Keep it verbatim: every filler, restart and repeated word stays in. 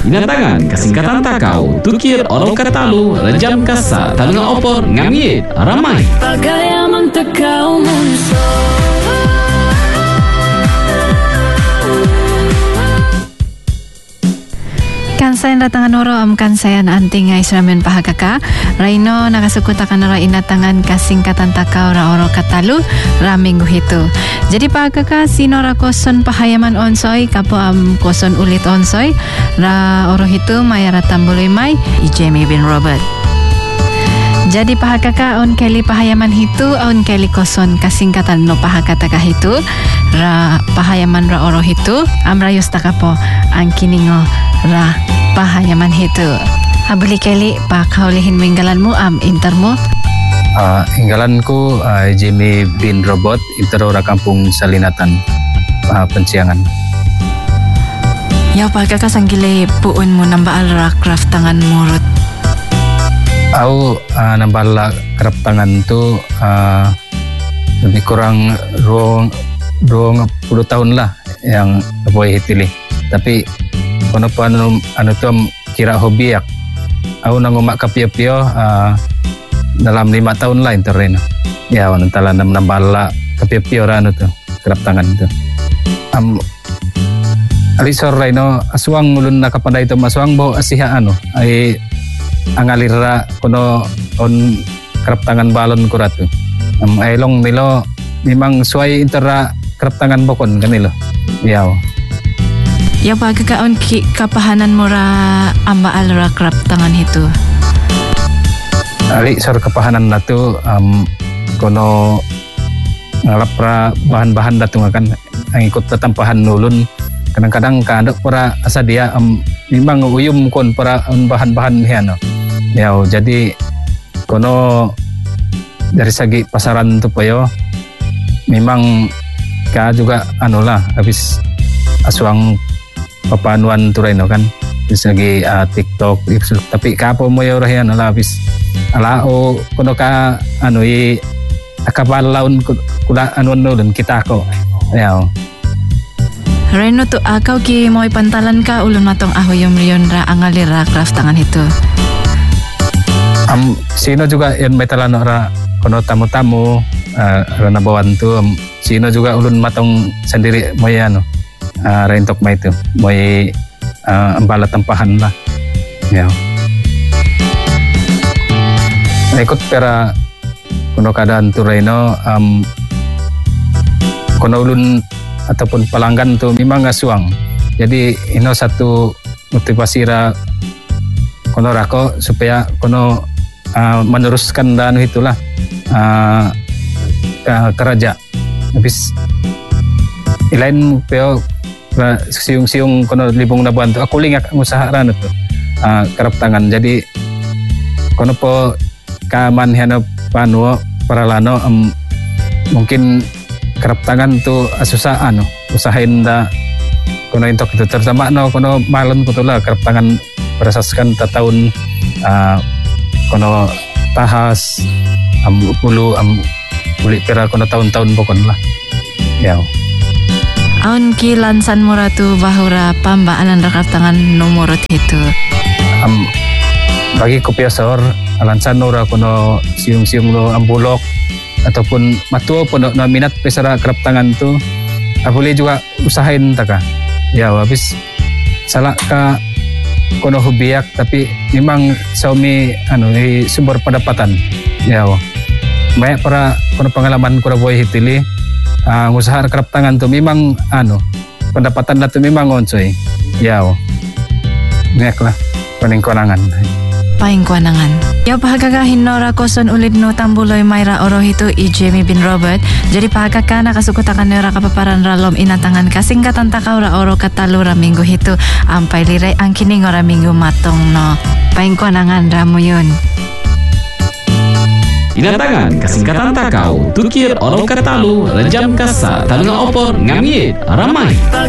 Inatangan kasingkatan takau, tukir orang katalu, rejam kasa, talunga opor, ngamiet, ramai. Pagayamang takau munso. Kansayan datangan oro am kansayan anting ngay suramin pahagaka Raino nakasukutakan oro inatangan kasingkatan takau ra oro katalu ra minggu hitu. Jadi pahagaka sino ra koson pahayaman onsoy kapo am koson ulit onsoy ra oro hitu mayara tambuloy may i Jamie bin Robert. Jadi pahagaka on keli pahayaman hitu on keli koson kasingkatan no pahagata hitu ra pahayaman ra oro hitu am rayos takapo ang kiningo ra pahayaman hitu. Abuli keli pa kaulihin mo inggalan mo am inter mo. Uh, inggalanku uh, Jamie bin Robert intero ra kampung Salinatan uh, Penciangan. Yaw pagka sanggilay puun mo nambaal ra craft tangan murut. Aku uh, nambal kerap tangan tu uh, lebih kurang dua puluh tahun lah yang boleh hitili. Tapi kono pa anu anu tu kira hobi yak. Aku nangumak kapio-pio uh, dalam lima tahun lah interreno. Ya, wan tala nambal kapio-pio ra anu tu kerap tangan tu. Am alisor raino aswang ulun nakapanday tu maswang bo asiha anu ai angalira kono on kerap tangan balon kuratu. Um, ailong nilo memang suai intera kerap tangan bokon kanilo. Yaw. Ya pagka on ki kapahanan mo ra amba alra kerap tangan itu. Ali sor kapahanan natu um, kono ngalap ra bahan-bahan datu kan ang ikut tetampahan nulun kadang-kadang kaandok para asa dia um, memang uyum kon para um, bahan-bahan hiano. Ya, jadi kono dari segi pasaran tu payo memang ka juga anu lah habis aswang papanuan turay no kan dari segi uh, TikTok tapi kapo mo yo rahian ala habis ala o kono ka anu i akabalaon kula anu no dan kita ko ya. Reno tu akaw ki mo'y pantalan ka ulun matong ahoyom riyon ra angalira craft tangan itu. Um, sino juga yan may talano ra kono tamu-tamu uh, ra nabawan tu um, sino juga ulun matong sendiri mo yan uh, rentok may tu mo'y uh, ambala tampahan lah ya. Ikut pera kono kadaan tu reno um, kono ulun ataupun pelanggan tu memang ngasuang. Jadi ino satu motivasi ra kono rako supaya kono uh, meneruskan dan itulah uh, ke keraja. Habis ilain peo siung-siung kono libung nabuan tu aku lingak usaha ran tu uh, kerap tangan. Jadi kono po kaman hano panuo paralano um, mungkin kerap tangan tu susah anu usahain da kono intok itu terutama no kono malon putula kerap tangan berasaskan ta tahun uh, kono tahas am pulu am kulit pera kono tahun-tahun pokon lah ya. Aun ki lansan muratu bahura pambaanan rakap tangan nomorot itu. Am bagi kopiasor lansan nora kono siung-siung lo ambulok ataupun matuo pun na minat pesara kerap tangan tu boleh juga usahain taka ya habis salah ka kono hobiak tapi memang saumi anu i sumber pendapatan ya banyak para kono pengalaman kura boy hitili uh, usaha kerap tangan tu memang anu pendapatan tu memang oncoy ya banyak lah paling konangan paing kuanangan. Ya pahagagahin nora koson ulit no tambuloy mayra oro hito i Jamie bin Robert. Jadi pahagaka nakasukutakan nora kapaparan ralom inatangan kasingkatan takaw ra oro katalo ra minggu hito. Ampay liray ang kining ora minggu matong no. Paing kuanangan ramo yun. Inatangan kasingkatan takau, tukir orang katalu, rejam kasa, talunga opor, ngamiet, ramai.